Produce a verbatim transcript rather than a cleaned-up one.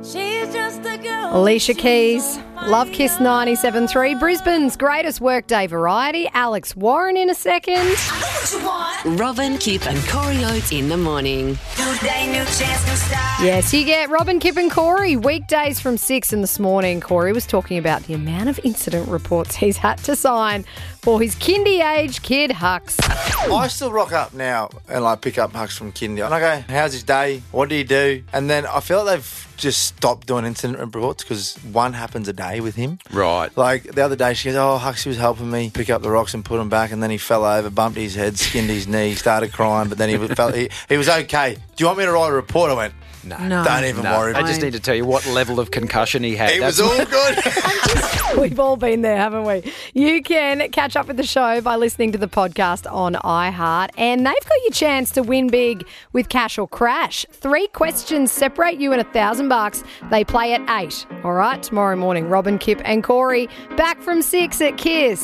She's just a girl. Alicia Keys, Love Kiss ninety-seven point three, Brisbane's greatest workday variety. Alex Warren in a second. I know what you want. Robin, Kip and Corey Oates in the morning. New day, new chance, new start. Yes, you get Robin, Kip and Corey weekdays from six in this morning. Corey was talking about the amount of incident reports he's had to sign for his kindy age kid Hux. I still rock up now and like pick up Hux from kindy. And I go, how's his day? What do you do? And then I feel like they've just stopped doing incident reports because one happens a day with him. Right. Like the other day she goes, oh, Hux was helping me pick up the rocks and put them back, and then he fell over, bumped his head, skinned his knee, started crying, but then he felt he, he was okay. Do you want me to write a report? I went, No. No. don't even No, worry. I just need to tell you what level of concussion he had. It was That's- all good. We've all been there, haven't we? You can catch up with the show by listening to the podcast on iHeart, and they've got your chance to win big with Cash or Crash. Three questions separate you and a thousand bucks. They play at eight. All right, tomorrow morning, Robin, Kip and Corey back from six at Kiss.